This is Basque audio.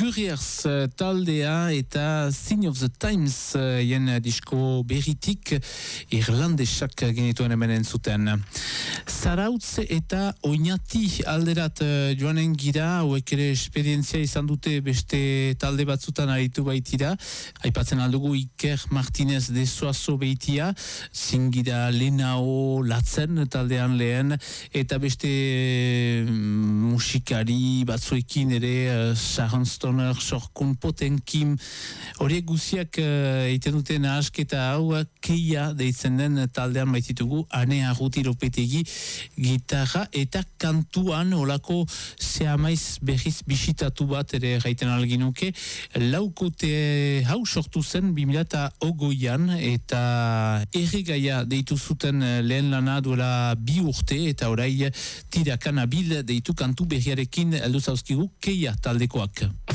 Couriers taldea eta Sign of the Times jen disko berritik irlandesak genituen hemen entzuten. Zarautz eta Oñati alderat joanen gira, hauek ere esperientzia izan dute beste talde batzutan aritu baitira. Aipatzen aldugu Iker Martinez de Soazo beitia, zingira Lenao Latzen taldean lehen, eta beste musikari batzuekin ere Sharon Stoner, Sorkun Potenkim, horiek guziak egiten duten asketa hau keia deitzen den taldean baititugu, Ane Arruti Lopetegi gitarra eta kantuan olako zehamaiz berriz bisitatu bat ere gaiten alginuke, laukote hau sortu zen 2008an eta erregaia deitu zuten lehen lana duela 2 urte eta orai tirakanabil deitu kantu berriarekin heldu zauzkigu keia taldekoak.